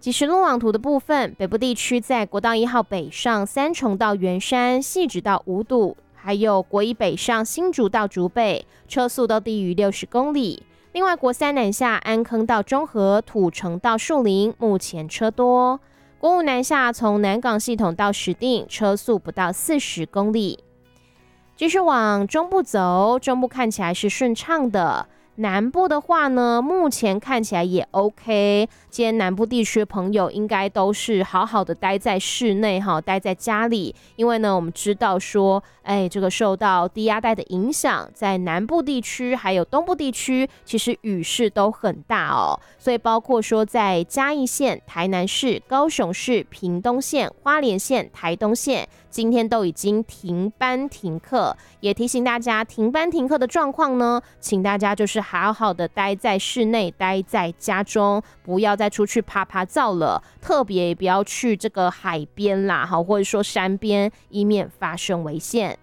即时路网图的部分，北部地区在国道1号北上三重到圆山、汐止到五堵，还有国一北上新竹到竹北，车速都低于60公里。另外，国三南下安坑到中和、土城到树林，目前车多。国五南下从南港系统到石碇，车速不到40公里。继续往中部走，中部看起来是顺畅的。南部的话呢，目前看起来也 OK。今天南部地区的朋友应该都是好好的待在室内哈，待在家里，因为呢，我们知道说，这个受到低压带的影响，在南部地区还有东部地区，其实雨势都很大哦。所以包括说在嘉义县、台南市、高雄市、屏东县、花莲县、台东县，今天都已经停班停课，也提醒大家停班停课的状况呢，请大家就是好好的待在室内，待在家中，不要再出去趴趴走了，特别也不要去这个海边啦，或者说山边，以免发生危险。